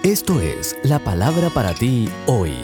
Esto es la palabra para ti hoy.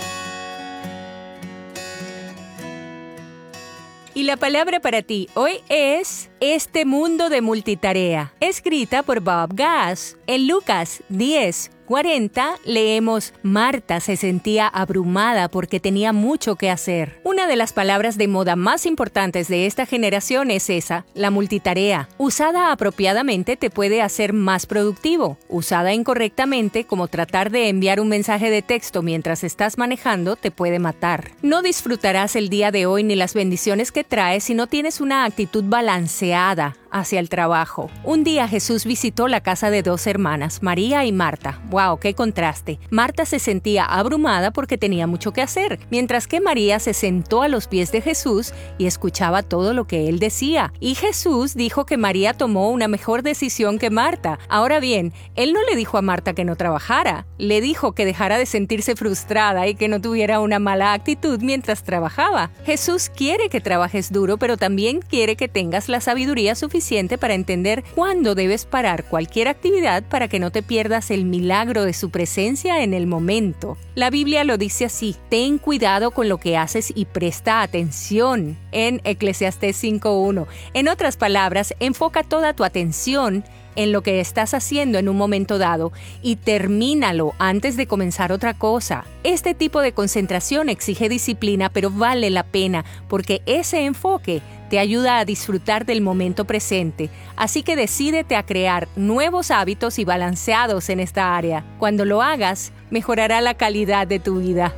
Y la palabra para ti hoy es Este mundo de multitarea, escrita por Bob Gass. En Lucas 10:40 leemos: Marta se sentía abrumada porque tenía mucho que hacer. Una de las palabras de moda más importantes de esta generación es esa, la multitarea. Usada apropiadamente te puede hacer más productivo. Usada incorrectamente, como tratar de enviar un mensaje de texto mientras estás manejando, te puede matar. No disfrutarás el día de hoy ni las bendiciones que trae si no tienes una actitud balanceada hacia el trabajo. Un día Jesús visitó la casa de dos hermanas, María y Marta. ¡Wow! ¡Qué contraste! Marta se sentía abrumada porque tenía mucho que hacer, mientras que María se sentó a los pies de Jesús y escuchaba todo lo que él decía. Y Jesús dijo que María tomó una mejor decisión que Marta. Ahora bien, él no le dijo a Marta que no trabajara. Le dijo que dejara de sentirse frustrada y que no tuviera una mala actitud mientras trabajaba. Jesús quiere que trabajes duro, pero también quiere que tengas la sabiduría suficiente para entender cuándo debes parar cualquier actividad para que no te pierdas el milagro de su presencia en el momento. La Biblia lo dice así: ten cuidado con lo que haces y presta atención, en Eclesiastés 5:1. En otras palabras, enfoca toda tu atención en lo que estás haciendo en un momento dado y termínalo antes de comenzar otra cosa. Este tipo de concentración exige disciplina, pero vale la pena porque ese enfoque te ayuda a disfrutar del momento presente. Así que decídete a crear nuevos hábitos y balanceados en esta área. Cuando lo hagas, mejorará la calidad de tu vida.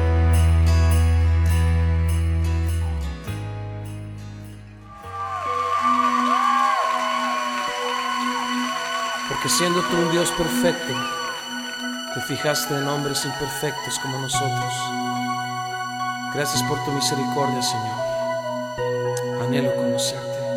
Porque siendo tú un Dios perfecto, te fijaste en hombres imperfectos como nosotros. Gracias por tu misericordia, Señor. Anhelo conocerte.